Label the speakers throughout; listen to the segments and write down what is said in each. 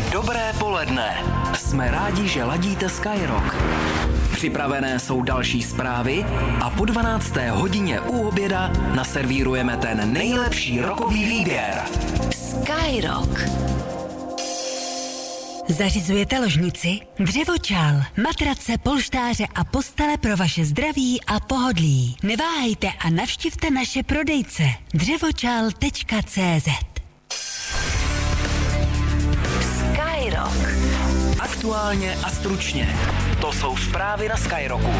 Speaker 1: Dobré poledne. Jsme rádi, že ladíte Skyrock. Připravené jsou další zprávy a po 12. hodině u oběda naservírujeme ten nejlepší rockový výběr.
Speaker 2: Skyrock. Zařizujete ložnici, dřevočal, matrace, polštáře a postele pro vaše zdraví a pohodlí. Neváhejte a navštivte naše prodejce dřevočal.cz. Skyrock.
Speaker 1: Aktuálně a stručně. To jsou zprávy na Skyrocku.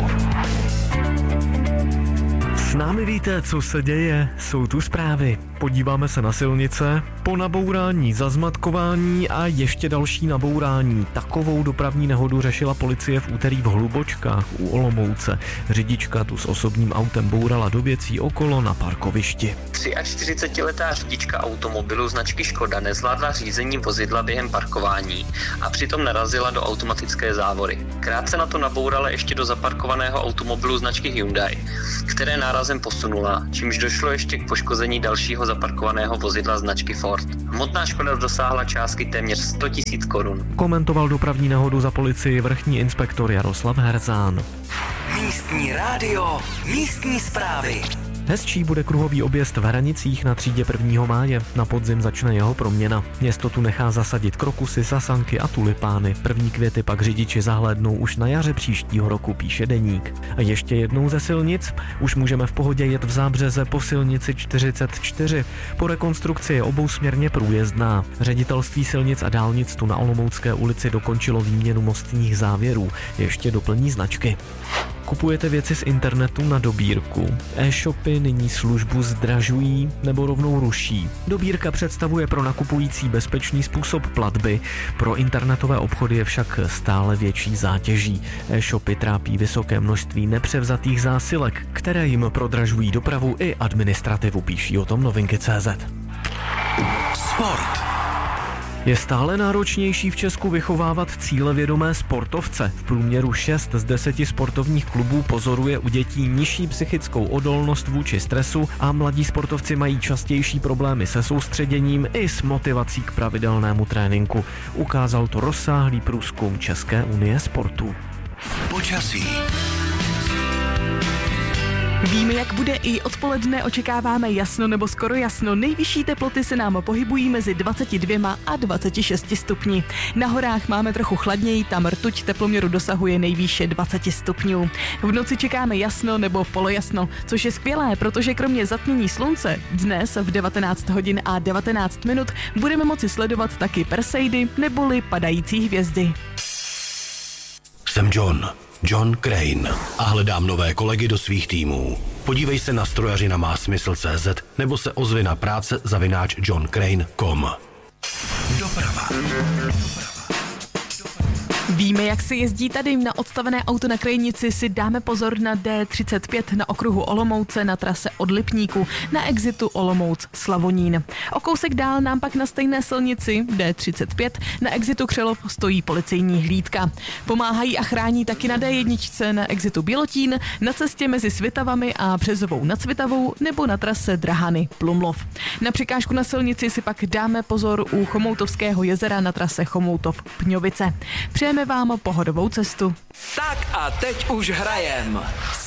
Speaker 3: S námi víte, co se děje, jsou tu zprávy. Podíváme se na silnice, po nabourání, zazmatkování a ještě další nabourání. Takovou dopravní nehodu řešila policie v úterý v Hlubočkách u Olomouce. Řidička tu s osobním autem bourala do věcí okolo na parkovišti.
Speaker 4: 43letá řidička automobilu značky Škoda nezvládla řízení vozidla během parkování a přitom narazila do automatické závory. Krátce na to nabourala ještě do zaparkovaného automobilu značky Hyundai, které nárazem posunula, čímž došlo ještě k poškození dalšího zaparkovaného vozidla značky Ford. Hmotná škoda dosáhla částky téměř 100 000 korun.
Speaker 3: Komentoval dopravní nehodu za policii vrchní inspektor Jaroslav Herzán.
Speaker 1: Místní rádio, místní zprávy.
Speaker 3: Hezčí bude kruhový objezd v Hranicích na třídě 1. máje. Na podzim začne jeho proměna. Město tu nechá zasadit krokusy, sasanky a tulipány. První květy pak řidiči zahlédnou už na jaře příštího roku, píše Deník. A ještě jednou ze silnic. Už můžeme v pohodě jet v Zábřeze po silnici 44. Po rekonstrukci je obousměrně průjezdná. Ředitelství silnic a dálnic tu na Olomoucké ulici dokončilo výměnu mostních závěrů. Ještě doplní značky. Kupujete věci z internetu na dobírku. E-shopy nyní službu zdražují nebo rovnou ruší. Dobírka představuje pro nakupující bezpečný způsob platby. Pro internetové obchody je však stále větší zátěží. E-shopy trápí vysoké množství nepřevzatých zásilek, které jim prodražují dopravu i administrativu, píší o tom Novinky.cz.
Speaker 1: Sport.
Speaker 3: Je stále náročnější v Česku vychovávat cílevědomé sportovce. V průměru 6 z 10 sportovních klubů pozoruje u dětí nižší psychickou odolnost vůči stresu a mladí sportovci mají častější problémy se soustředěním i s motivací k pravidelnému tréninku. Ukázal to rozsáhlý průzkum České unie sportu.
Speaker 1: Počasí.
Speaker 5: Víme, jak bude i odpoledne, očekáváme jasno nebo skoro jasno. Nejvyšší teploty se nám pohybují mezi 22 a 26 stupni. Na horách máme trochu chladněji, tam rtuť teploměru dosahuje nejvýše 20 stupňů. V noci čekáme jasno nebo polojasno, což je skvělé, protože kromě zatmění slunce dnes v 19 hodin a 19 minut budeme moci sledovat taky Perseidy neboli padající hvězdy.
Speaker 6: Jsem John Crane a hledám nové kolegy do svých týmů. Podívej se na strojařina má smysl.cz nebo se ozvi na práce@johncrane.com.
Speaker 1: Doprava.
Speaker 5: Víme, jak se jezdí tady. Na odstavené auto na Krajnici si dáme pozor na D35 na okruhu Olomouce na trase od Lipníku na exitu Olomouc-Slavonín. O kousek dál nám pak na stejné silnici D35 na exitu Křelov stojí policejní hlídka. Pomáhají a chrání taky na D1 na exitu Bělotín, na cestě mezi Svitavami a Březovou nad Svitavou nebo na trase Drahany-Plumlov. Na překážku na silnici si pak dáme pozor u Chomoutovského jezera na trase Chomoutov-Pňovice. Přejeme vám pohodovou cestu.
Speaker 1: Tak a teď už hrajem.